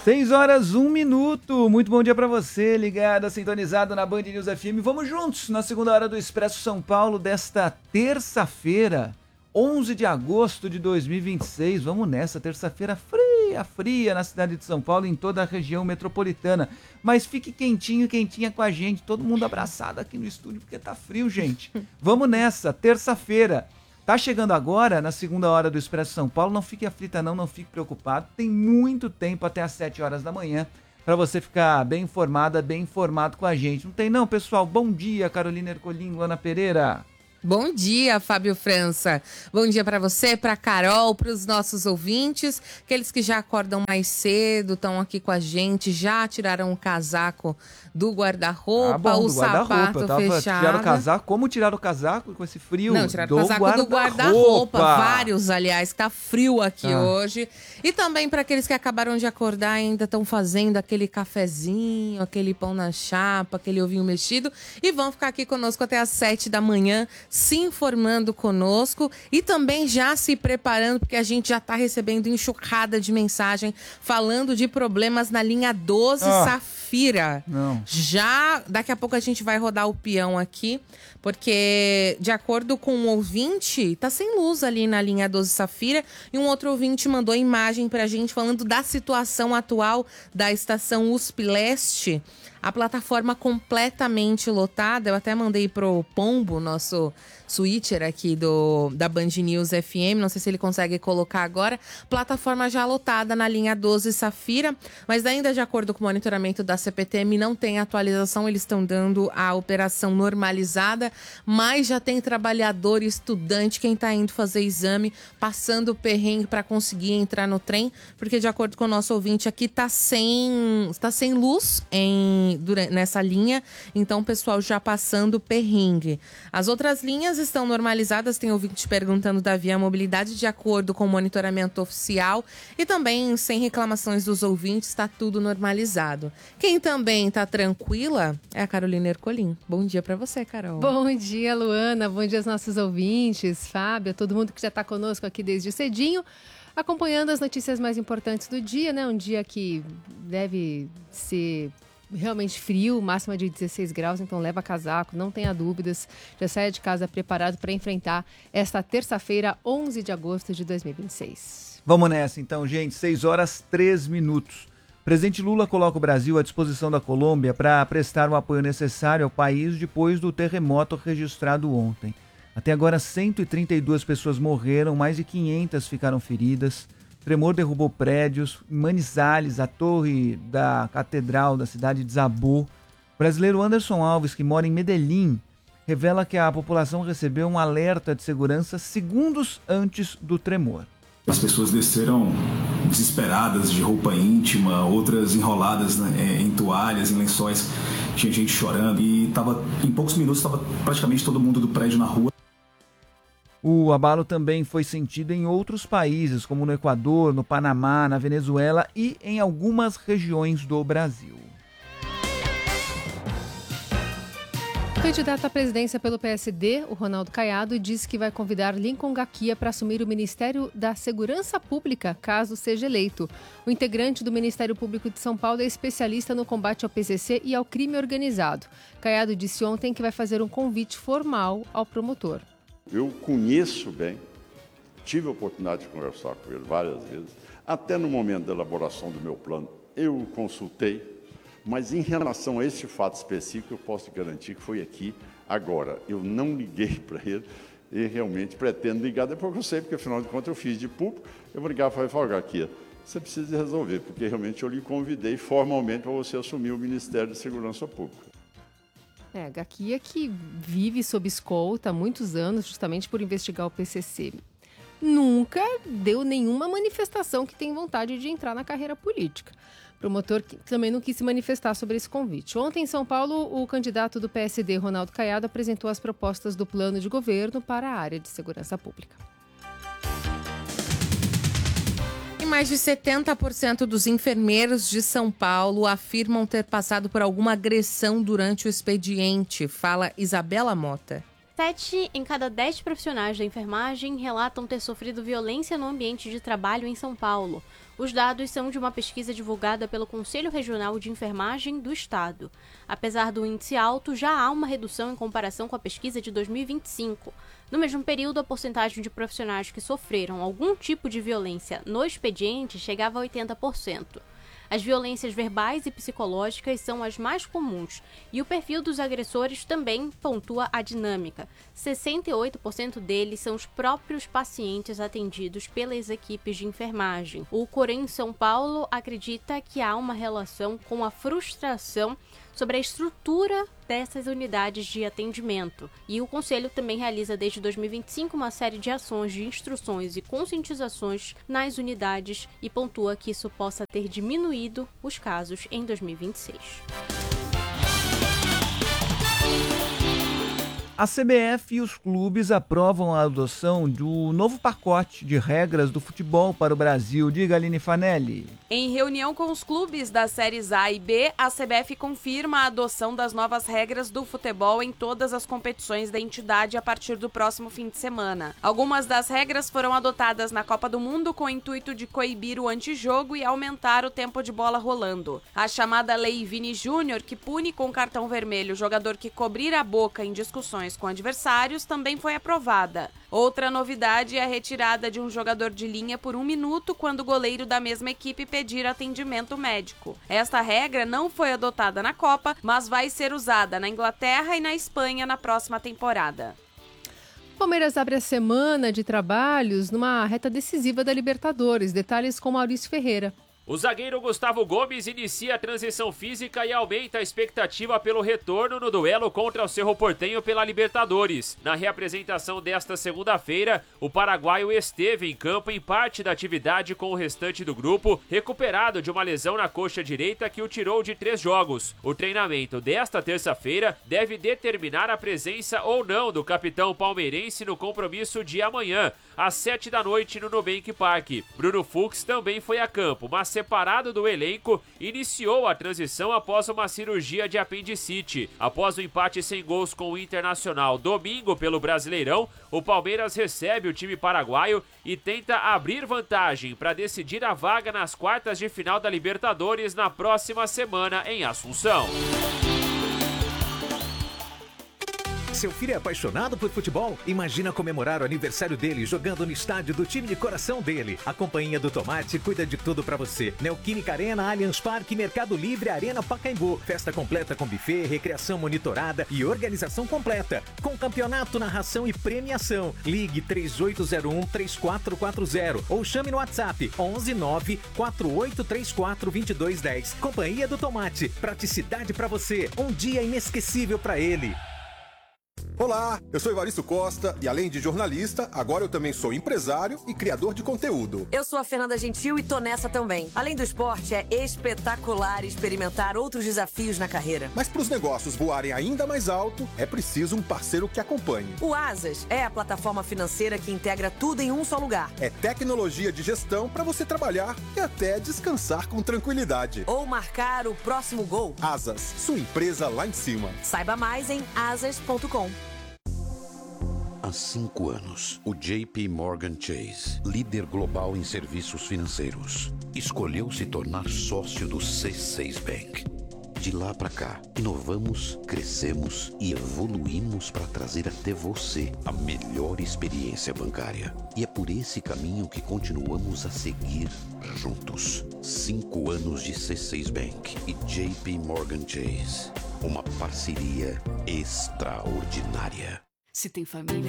6 horas, 1 minuto. Muito bom dia pra você, ligado, sintonizado na Band News FM. Vamos juntos na segunda hora do Expresso São Paulo desta terça-feira, 11 de agosto de 2026. Vamos nessa, terça-feira fria na cidade de São Paulo, em toda a região metropolitana. Mas fique quentinho, quentinha com a gente, todo mundo abraçado aqui no estúdio, porque tá frio, gente. Vamos nessa, terça-feira. Tá chegando agora, na segunda hora do Expresso São Paulo. Não fique aflita não fique preocupado. Tem muito tempo até às 7 horas da manhã para você ficar bem informada, bem informado com a gente. Não tem não, pessoal? Bom dia, Carolina Ercolim, Luana Pereira. Bom dia, Fábio França. Bom dia para você, para Carol, para os nossos ouvintes, aqueles que já acordam mais cedo, estão aqui com a gente, já tiraram o casaco do guarda-roupa, o sapato fechado. Tiraram o casaco? Como tiraram o casaco com esse frio? Não, tiraram o casaco do guarda-roupa. Vários, aliás, que tá frio aqui hoje. E também para aqueles que acabaram de acordar e ainda estão fazendo aquele cafezinho, aquele pão na chapa, aquele ovinho mexido, e vão ficar aqui conosco até às 7 da manhã, se informando conosco e também já se preparando, porque a gente já está recebendo enxurrada de mensagem falando de problemas na linha 12 Safira. Não. Já daqui a pouco a gente vai rodar o peão aqui, porque de acordo com um ouvinte, tá sem luz ali na linha 12 Safira, e um outro ouvinte mandou imagem pra gente falando da situação atual da estação USP Leste. A plataforma completamente lotada. Eu até mandei pro Pombo, nosso switcher aqui da Band News FM. Não sei se ele consegue colocar agora. Plataforma já lotada na linha 12 Safira. Mas ainda de acordo com o monitoramento da CPTM, não tem atualização. Eles estão dando a operação normalizada. Mas já tem trabalhador e estudante, quem está indo fazer exame, passando o perrengue para conseguir entrar no trem. Porque de acordo com o nosso ouvinte aqui, está sem luz nessa linha, então o pessoal já passando perrengue. As outras linhas estão normalizadas, tem ouvinte perguntando da Via Mobilidade, de acordo com o monitoramento oficial, e também sem reclamações dos ouvintes, está tudo normalizado. Quem também está tranquila é a Carolina Ercolim. Bom dia para você, Carol. Bom dia, Luana, bom dia aos nossos ouvintes, Fábio, todo mundo que já está conosco aqui desde cedinho, acompanhando as notícias mais importantes do dia, né? Um dia que deve ser realmente frio, máxima de 16 graus, então leva casaco, não tenha dúvidas, já saia de casa preparado para enfrentar esta terça-feira, 11 de agosto de 2026. Vamos nessa então, gente, 6 horas, 3 minutos. O presidente Lula coloca o Brasil à disposição da Colômbia para prestar o apoio necessário ao país depois do terremoto registrado ontem. Até agora, 132 pessoas morreram, mais de 500 ficaram feridas. O tremor derrubou prédios. Em Manizales, a torre da catedral da cidade desabou. O brasileiro Anderson Alves, que mora em Medellín, revela que a população recebeu um alerta de segurança segundos antes do tremor. As pessoas desceram desesperadas de roupa íntima, outras enroladas em toalhas, em lençóis. Tinha gente chorando e em poucos minutos estava praticamente todo mundo do prédio na rua. O abalo também foi sentido em outros países, como no Equador, no Panamá, na Venezuela e em algumas regiões do Brasil. O candidato à presidência pelo PSD, o Ronaldo Caiado, disse que vai convidar Lincoln Gaquia para assumir o Ministério da Segurança Pública, caso seja eleito. O integrante do Ministério Público de São Paulo é especialista no combate ao PCC e ao crime organizado. Caiado disse ontem que vai fazer um convite formal ao promotor. Eu conheço bem, tive a oportunidade de conversar com ele várias vezes, até no momento da elaboração do meu plano, eu o consultei, mas em relação a esse fato específico, eu posso te garantir que foi aqui, agora. Eu não liguei para ele e realmente pretendo ligar depois que eu sei, porque afinal de contas eu fiz de público, eu vou ligar para ele aqui. Você precisa resolver, porque realmente eu lhe convidei formalmente para você assumir o Ministério da Segurança Pública. Gaquia que vive sob escolta há muitos anos justamente por investigar o PCC. Nunca deu nenhuma manifestação que tem vontade de entrar na carreira política. O promotor também não quis se manifestar sobre esse convite. Ontem, em São Paulo, o candidato do PSD, Ronaldo Caiado, apresentou as propostas do plano de governo para a área de segurança pública. Mais de 70% dos enfermeiros de São Paulo afirmam ter passado por alguma agressão durante o expediente. Fala Isabela Mota. 7 em cada 10 profissionais da enfermagem relatam ter sofrido violência no ambiente de trabalho em São Paulo. Os dados são de uma pesquisa divulgada pelo Conselho Regional de Enfermagem do Estado. Apesar do índice alto, já há uma redução em comparação com a pesquisa de 2025. No mesmo período, a porcentagem de profissionais que sofreram algum tipo de violência no expediente chegava a 80%. As violências verbais e psicológicas são as mais comuns e o perfil dos agressores também pontua a dinâmica. 68% deles são os próprios pacientes atendidos pelas equipes de enfermagem. O Corém São Paulo acredita que há uma relação com a frustração sobre a estrutura dessas unidades de atendimento. E o Conselho também realiza desde 2025 uma série de ações de instruções e conscientizações nas unidades e pontua que isso possa ter diminuído os casos em 2026. A CBF e os clubes aprovam a adoção do novo pacote de regras do futebol para o Brasil. Diga, Aline Fanelli. Em reunião com os clubes das séries A e B, a CBF confirma a adoção das novas regras do futebol em todas as competições da entidade a partir do próximo fim de semana. Algumas das regras foram adotadas na Copa do Mundo com o intuito de coibir o antijogo e aumentar o tempo de bola rolando. A chamada Lei Vini Júnior, que pune com cartão vermelho o jogador que cobrir a boca em discussões com adversários, também foi aprovada. Outra novidade é a retirada de um jogador de linha por 1 minuto quando o goleiro da mesma equipe pedir atendimento médico. Esta regra não foi adotada na Copa, mas vai ser usada na Inglaterra e na Espanha na próxima temporada. O Palmeiras abre a semana de trabalhos numa reta decisiva da Libertadores. Detalhes com Maurício Ferreira. O zagueiro Gustavo Gomes inicia a transição física e aumenta a expectativa pelo retorno no duelo contra o Cerro Porteño pela Libertadores. Na reapresentação desta segunda-feira, o paraguaio esteve em campo em parte da atividade com o restante do grupo, recuperado de uma lesão na coxa direita que o tirou de 3 jogos. O treinamento desta terça-feira deve determinar a presença ou não do capitão palmeirense no compromisso de amanhã, às 7 da noite no Nubank Park. Bruno Fux também foi a campo, mas separado do elenco, iniciou a transição após uma cirurgia de apendicite. Após o empate sem gols com o Internacional domingo pelo Brasileirão, o Palmeiras recebe o time paraguaio e tenta abrir vantagem para decidir a vaga nas quartas de final da Libertadores na próxima semana em Assunção. Seu filho é apaixonado por futebol? Imagina comemorar o aniversário dele jogando no estádio do time de coração dele. A Companhia do Tomate cuida de tudo pra você. Neoquímica Arena, Allianz Parque, Mercado Livre, Arena Pacaembu. Festa completa com buffet, recreação monitorada e organização completa. Com campeonato, narração e premiação. Ligue 3801-3440 ou chame no WhatsApp 119-4834-2210. Companhia do Tomate. Praticidade pra você. Um dia inesquecível pra ele. Olá, eu sou Evaristo Costa e além de jornalista, agora eu também sou empresário e criador de conteúdo. Eu sou a Fernanda Gentil e tô nessa também. Além do esporte, é espetacular experimentar outros desafios na carreira. Mas para os negócios voarem ainda mais alto, é preciso um parceiro que acompanhe. O Asas é a plataforma financeira que integra tudo em um só lugar. É tecnologia de gestão para você trabalhar e até descansar com tranquilidade. Ou marcar o próximo gol. Asas, sua empresa lá em cima. Saiba mais em asas.com. Há 5 anos, o JP Morgan Chase, líder global em serviços financeiros, escolheu se tornar sócio do C6 Bank. De lá para cá, inovamos, crescemos e evoluímos para trazer até você a melhor experiência bancária. E é por esse caminho que continuamos a seguir juntos. 5 anos de C6 Bank e JP Morgan Chase. Uma parceria extraordinária. Se tem família,